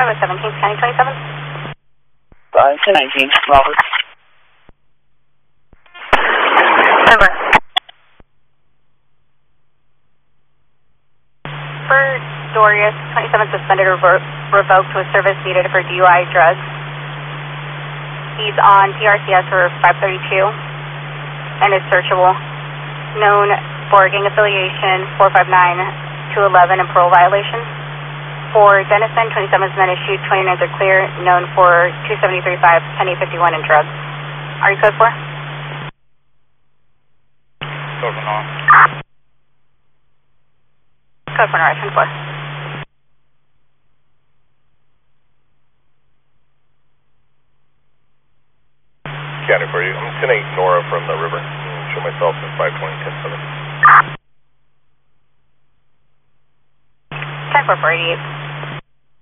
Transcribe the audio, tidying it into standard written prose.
with 17th County 27th. 1019, Robert. Over. For Dorius, 27 suspended or revoked with service needed for DUI drugs. He's on PRCS for 532 and is searchable. Known for gang affiliation, 459 to 11 and parole violation. For Denison, 27's men issued, 29s are clear. Known for 273.5, 1051 and drugs. Are you code 4? Code 4 on. Code 4 North, 4. County for you. I'm 10-8 Nora from the river. Show myself in 520, 10-7. 10-4 48.